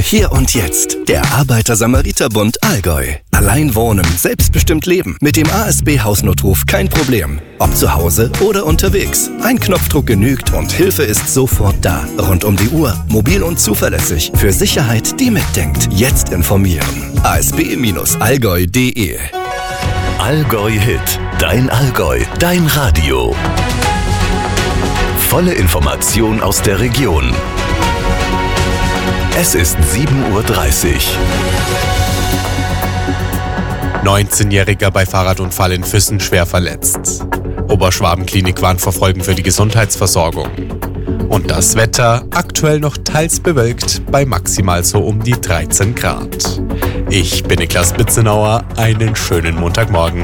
Hier und jetzt, der Arbeiter-Samariter-Bund Allgäu. Allein wohnen, selbstbestimmt leben. Mit dem ASB-Hausnotruf kein Problem. Ob zu Hause oder unterwegs. Ein Knopfdruck genügt und Hilfe ist sofort da. Rund um die Uhr, mobil und zuverlässig. Für Sicherheit, die mitdenkt. Jetzt informieren. asb-allgäu.de. Allgäu Hit. Dein Allgäu. Dein Radio. Volle Information aus der Region. Es ist 7:30 Uhr. 19-Jähriger bei Fahrradunfall in Füssen schwer verletzt. Oberschwabenklinik warnt vor Folgen für die Gesundheitsversorgung. Und das Wetter aktuell noch teils bewölkt bei maximal so um die 13 Grad. Ich bin Niklas Bitzenauer, einen schönen Montagmorgen.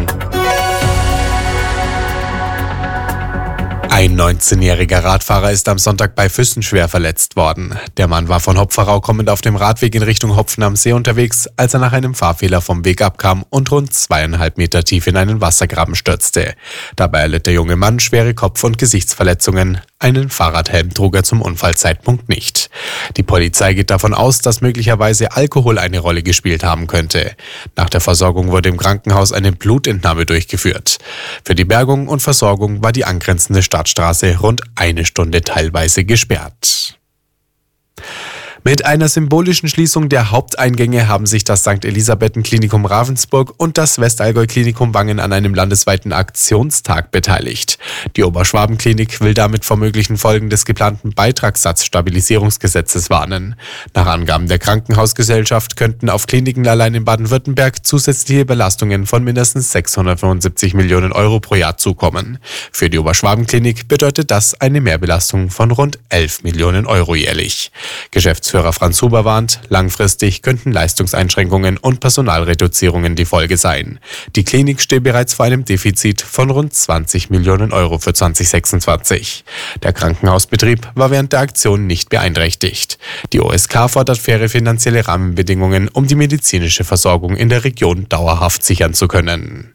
Ein 19-jähriger Radfahrer ist am Sonntag bei Füssen schwer verletzt worden. Der Mann war von Hopferau kommend auf dem Radweg in Richtung Hopfen am See unterwegs, als er nach einem Fahrfehler vom Weg abkam und rund 2,5 Meter tief in einen Wassergraben stürzte. Dabei erlitt der junge Mann schwere Kopf- und Gesichtsverletzungen. Einen Fahrradhelm trug er zum Unfallzeitpunkt nicht. Die Polizei geht davon aus, dass möglicherweise Alkohol eine Rolle gespielt haben könnte. Nach der Versorgung wurde im Krankenhaus eine Blutentnahme durchgeführt. Für die Bergung und Versorgung war die angrenzende Stadtstraße rund eine Stunde teilweise gesperrt. Mit einer symbolischen Schließung der Haupteingänge haben sich das St. Elisabethen-Klinikum Ravensburg und das Westallgäu-Klinikum Wangen an einem landesweiten Aktionstag beteiligt. Die Oberschwabenklinik will damit vor möglichen Folgen des geplanten Beitragssatzstabilisierungsgesetzes warnen. Nach Angaben der Krankenhausgesellschaft könnten auf Kliniken allein in Baden-Württemberg zusätzliche Belastungen von mindestens 675 Millionen Euro pro Jahr zukommen. Für die Oberschwabenklinik bedeutet das eine Mehrbelastung von rund 11 Millionen Euro jährlich. Geschäftsführer Franz Huber warnt, langfristig könnten Leistungseinschränkungen und Personalreduzierungen die Folge sein. Die Klinik steht bereits vor einem Defizit von rund 20 Millionen Euro für 2026. Der Krankenhausbetrieb war während der Aktion nicht beeinträchtigt. Die OSK fordert faire finanzielle Rahmenbedingungen, um die medizinische Versorgung in der Region dauerhaft sichern zu können.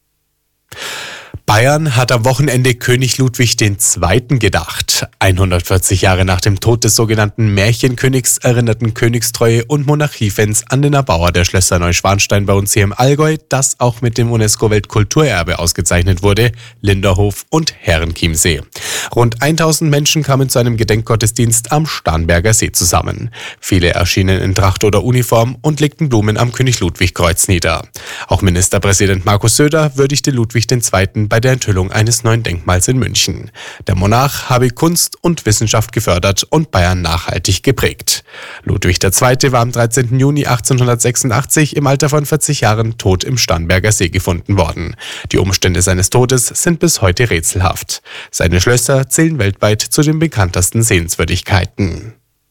Bayern hat am Wochenende König Ludwig II. Gedacht. 140 Jahre nach dem Tod des sogenannten Märchenkönigs erinnerten Königstreue und Monarchiefans an den Erbauer der Schlösser Neuschwanstein bei uns hier im Allgäu, das auch mit dem UNESCO-Weltkulturerbe ausgezeichnet wurde, Linderhof und Herrenchiemsee. Rund 1000 Menschen kamen zu einem Gedenkgottesdienst am Starnberger See zusammen. Viele erschienen in Tracht oder Uniform und legten Blumen am König-Ludwig-Kreuz nieder. Auch Ministerpräsident Markus Söder würdigte Ludwig II. Bei der Enthüllung eines neuen Denkmals in München. Der Monarch habe Kunst und Wissenschaft gefördert und Bayern nachhaltig geprägt. Ludwig II. War am 13. Juni 1886 im Alter von 40 Jahren tot im Starnberger See gefunden worden. Die Umstände seines Todes sind bis heute rätselhaft. Seine Schlösser zählen weltweit zu den bekanntesten Sehenswürdigkeiten.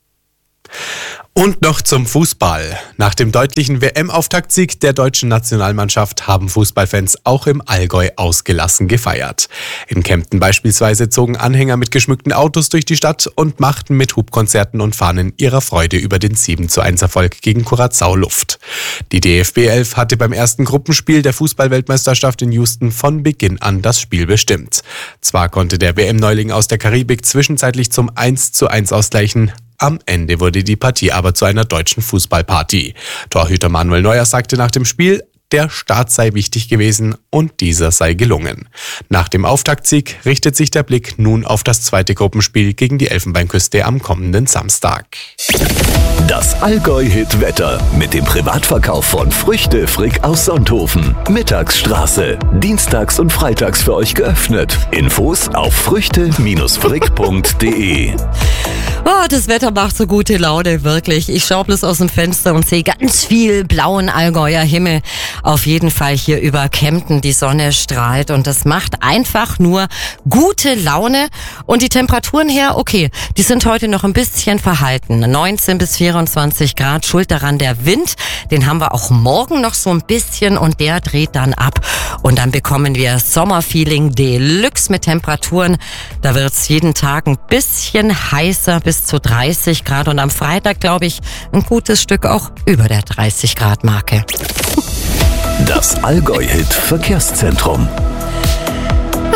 Und noch zum Fußball. Nach dem deutlichen WM-Auftaktsieg der deutschen Nationalmannschaft haben Fußballfans auch im Allgäu ausgelassen gefeiert. In Kempten beispielsweise zogen Anhänger mit geschmückten Autos durch die Stadt und machten mit Hubkonzerten und Fahnen ihrer Freude über den 7:1-Erfolg gegen Curaçao Luft. Die DFB 11 hatte beim ersten Gruppenspiel der Fußball-Weltmeisterschaft in Houston von Beginn an das Spiel bestimmt. Zwar konnte der WM-Neuling aus der Karibik zwischenzeitlich zum 1:1 ausgleichen. Am Ende wurde die Partie aber zu einer deutschen Fußballparty. Torhüter Manuel Neuer sagte nach dem Spiel, der Start sei wichtig gewesen und dieser sei gelungen. Nach dem Auftaktsieg richtet sich der Blick nun auf das zweite Gruppenspiel gegen die Elfenbeinküste am kommenden Samstag. Das Allgäu-Hit-Wetter mit dem Privatverkauf von Früchte Frick aus Sonthofen. Mittagsstraße. Dienstags und freitags für euch geöffnet. Infos auf früchte-frick.de. Oh, das Wetter macht so gute Laune, wirklich. Ich schaue bloß aus dem Fenster und sehe ganz viel blauen Allgäuer Himmel. Auf jeden Fall hier über Kempten, die Sonne strahlt und das macht einfach nur gute Laune. Und die Temperaturen her, okay, die sind heute noch ein bisschen verhalten. 19 bis 24 Grad, schuld daran der Wind. Den haben wir auch morgen noch so ein bisschen und der dreht dann ab. Und dann bekommen wir Sommerfeeling Deluxe mit Temperaturen. Da wird's jeden Tag ein bisschen heißer, bis zu 30 Grad. Und am Freitag, glaube ich, ein gutes Stück auch über der 30 Grad Marke. Das Allgäu-Hit Verkehrszentrum.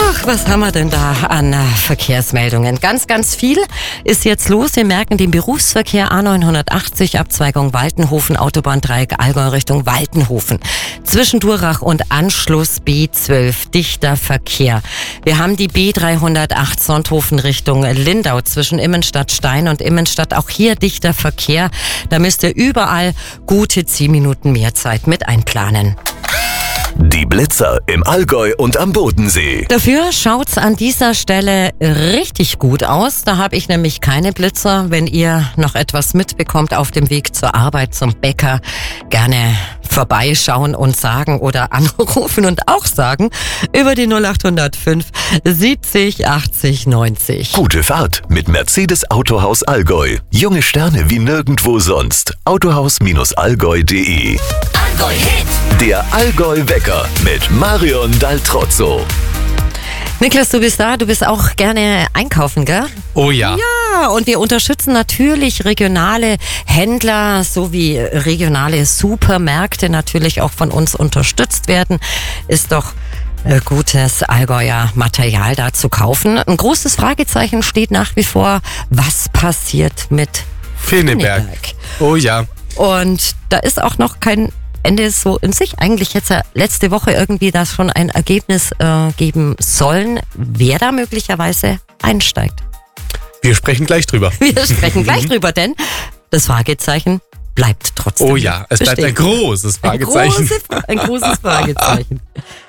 Ach, was haben wir denn da an Verkehrsmeldungen? Ganz, ganz viel ist jetzt los. Wir merken den Berufsverkehr A980, Abzweigung Waltenhofen, Autobahndreieck Allgäu Richtung Waltenhofen. Zwischen Durach und Anschluss B12, dichter Verkehr. Wir haben die B308 Sonthofen Richtung Lindau zwischen Immenstadt Stein und Immenstadt. Auch hier dichter Verkehr. Da müsst ihr überall gute 10 Minuten mehr Zeit mit einplanen. Die Blitzer im Allgäu und am Bodensee. Dafür schaut's an dieser Stelle richtig gut aus. Da habe ich nämlich keine Blitzer. Wenn ihr noch etwas mitbekommt auf dem Weg zur Arbeit, zum Bäcker, gerne vorbeischauen und sagen oder anrufen und auch sagen über die 0805 70 80 90. Gute Fahrt mit Mercedes Autohaus Allgäu. Junge Sterne wie nirgendwo sonst. Autohaus-allgäu.de. Allgäu Hit. Der Allgäu-Wecker mit Marion Daltrozzo. Niklas, du bist da. Du bist auch gerne einkaufen, gell? Oh ja. Ja, und wir unterstützen natürlich regionale Händler sowie regionale Supermärkte natürlich auch von uns unterstützt werden. Ist doch gutes Allgäuer Material da zu kaufen. Ein großes Fragezeichen steht nach wie vor, was passiert mit Feneberg. Oh ja. Und da ist auch noch kein Ende so in sich. Eigentlich hätte es ja letzte Woche irgendwie das schon ein Ergebnis geben sollen, wer da möglicherweise einsteigt. Wir sprechen gleich drüber. Wir sprechen gleich drüber, denn das Fragezeichen bleibt trotzdem. Oh ja, es bleibt ein großes Fragezeichen. Ein großes Fragezeichen.